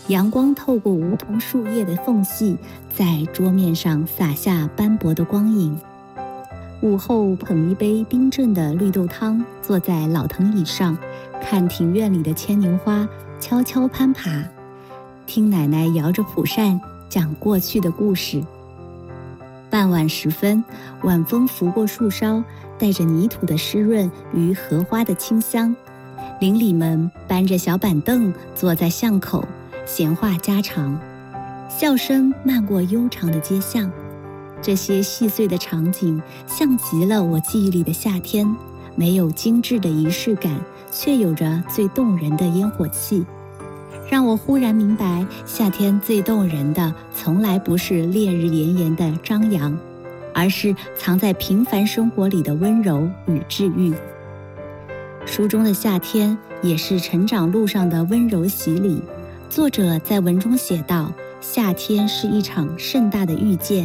阳光透过梧桐树叶的缝隙，在桌面上洒下斑驳的光影。午后捧一杯冰镇的绿豆汤，坐在老藤椅上，看庭院里的牵牛花悄悄攀爬，听奶奶摇着蒲扇讲过去的故事。傍晚时分，晚风拂过树梢，带着泥土的湿润与荷花的清香。邻里们搬着小板凳坐在巷口，闲话家常，笑声漫过悠长的街巷。这些细碎的场景像极了我记忆里的夏天，没有精致的仪式感，却有着最动人的烟火气，让我忽然明白，夏天最动人的从来不是烈日炎炎的张扬，而是藏在平凡生活里的温柔与治愈。书中的夏天也是成长路上的温柔洗礼。作者在文中写道，夏天是一场盛大的遇见，